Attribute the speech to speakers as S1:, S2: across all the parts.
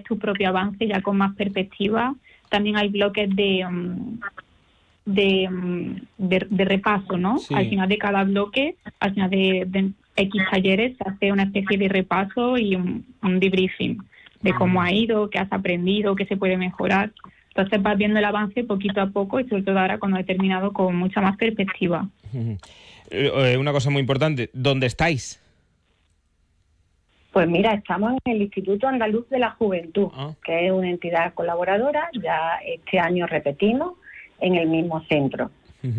S1: tu propio avance ya con más perspectiva. También hay bloques de repaso, ¿no?
S2: Sí.
S1: Al final de cada bloque, al final de X talleres, se hace una especie de repaso y un debriefing de cómo ha ido, qué has aprendido, qué se puede mejorar. Entonces vas viendo el avance poquito a poco y sobre todo ahora cuando he terminado con mucha más perspectiva.
S2: Una cosa muy importante, ¿dónde estáis?
S3: Pues mira, estamos en el Instituto Andaluz de la Juventud, que es una entidad colaboradora. Ya este año repetimos en el mismo centro.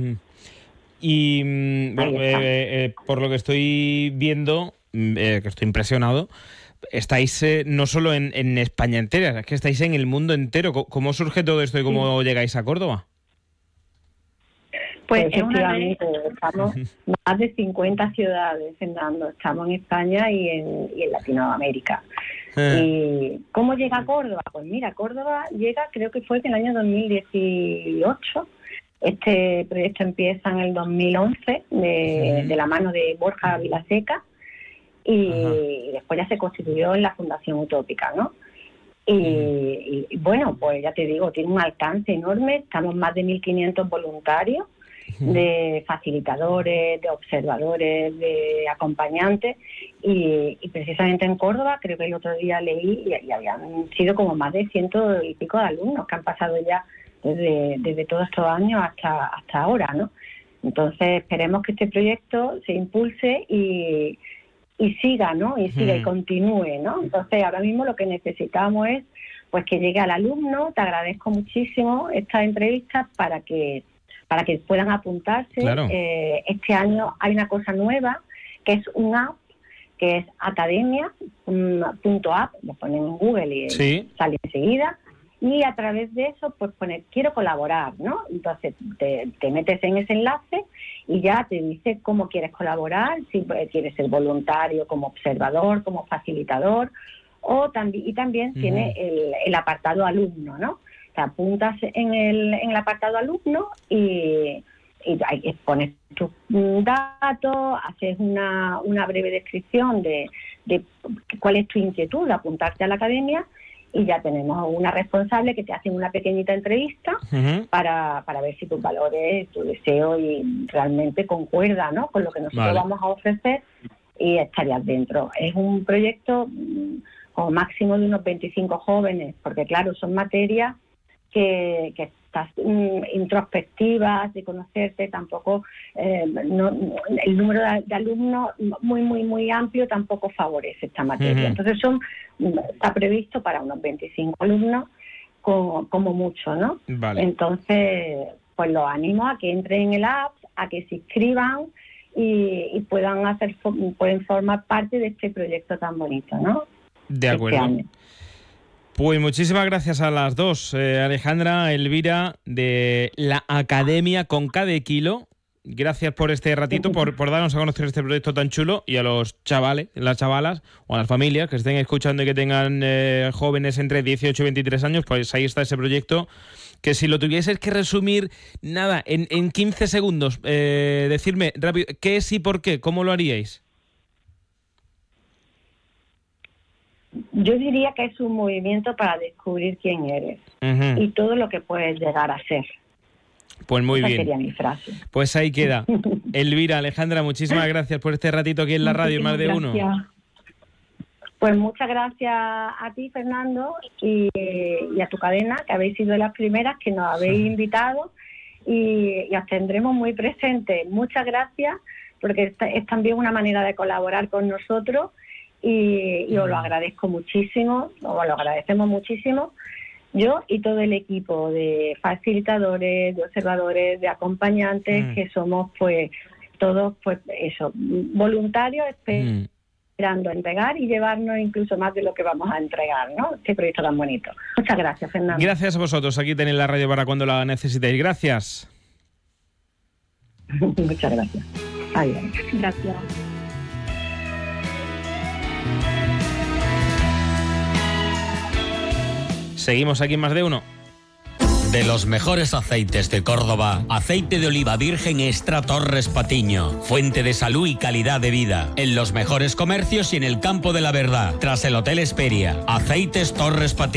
S2: Y por lo que estoy viendo, que estoy impresionado, estáis no solo en España entera, es que estáis en el mundo entero. ¿Cómo surge todo esto y cómo llegáis a Córdoba?
S3: Pues efectivamente, estamos más de 50 ciudades, Fernando. Estamos en España y en Latinoamérica. ¿Y cómo llega a Córdoba? Pues mira, Córdoba llega, creo que fue en el año 2018. Este proyecto empieza en el 2011 de la mano de Borja Vilaseca y después ya se constituyó en la Fundación Utópica, ¿no? Y bueno, pues ya te digo, tiene un alcance enorme. Estamos más de 1.500 voluntarios, de facilitadores, de observadores, de acompañantes, y precisamente en Córdoba, creo que el otro día leí, y habían sido como más de 100 y pico de alumnos que han pasado ya desde todos estos años hasta ahora, ¿no? Entonces esperemos que este proyecto se impulse y siga, ¿no? Y siga y continúe, ¿no? Entonces ahora mismo lo que necesitamos es pues que llegue al alumno. Te agradezco muchísimo esta entrevista para que puedan apuntarse.
S2: Claro.
S3: Este año hay una cosa nueva, que es un app, que es academia.app, lo ponen en Google y sale enseguida, y a través de eso pues poner quiero colaborar, ¿no? Entonces te metes en ese enlace y ya te dice cómo quieres colaborar, si quieres ser voluntario, como observador, como facilitador, y también tiene el apartado alumno, ¿no? Te apuntas en el apartado alumno y pones tus datos, haces una breve descripción de cuál es tu inquietud de apuntarte a la academia, y ya tenemos una responsable que te hace una pequeñita entrevista para ver si tus valores, tu deseo y realmente concuerda, ¿no?, con lo que nosotros vamos a ofrecer, y estarías dentro. Es un proyecto como máximo de unos 25 jóvenes, porque claro, son materias que estás introspectivas, de conocerte. Tampoco el número de alumnos muy amplio tampoco favorece esta materia. Entonces está previsto para unos 25 alumnos como mucho, ¿no? Entonces pues los animo a que entren en el app, a que se inscriban y pueden formar parte de este proyecto tan bonito, ¿no?
S2: De acuerdo.
S3: Este año.
S2: Pues muchísimas gracias a las dos, Alejandra, Elvira, de la Academia con K de Kilo. Gracias por este ratito, por darnos a conocer este proyecto tan chulo, y a los chavales, las chavalas o a las familias que estén escuchando y que tengan jóvenes entre 18 y 23 años, pues ahí está ese proyecto, que si lo tuvieses que resumir, nada, en 15 segundos, decirme rápido, ¿qué es y por qué? ¿Cómo lo haríais?
S3: Yo diría que es un movimiento para descubrir quién eres y todo lo que puedes llegar a ser.
S2: Pues muy
S3: Esa
S2: bien.
S3: sería mi frase.
S2: Pues ahí queda. Elvira, Alejandra, muchísimas gracias por este ratito aquí en la radio, Más de Uno.
S3: Pues muchas gracias a ti, Fernando, y a tu cadena, que habéis sido las primeras que nos habéis invitado, y os tendremos muy presentes. Muchas gracias, porque es también una manera de colaborar con nosotros, y os lo agradezco muchísimo, os lo agradecemos muchísimo, yo y todo el equipo de facilitadores, de observadores, de acompañantes, que somos pues todos pues eso, voluntarios esperando entregar y llevarnos incluso más de lo que vamos a entregar, ¿no? Este proyecto tan bonito. Muchas gracias, Fernando.
S2: Gracias a vosotros, aquí tenéis la radio para cuando la necesitéis. Gracias.
S3: Muchas gracias. Adiós.
S1: Gracias.
S2: Seguimos aquí en Más de Uno.
S4: De los mejores aceites de Córdoba, aceite de oliva virgen extra Torres Patiño. Fuente de salud y calidad de vida. En los mejores comercios y en el campo de la verdad. Tras el Hotel Hesperia. Aceites Torres Patiño.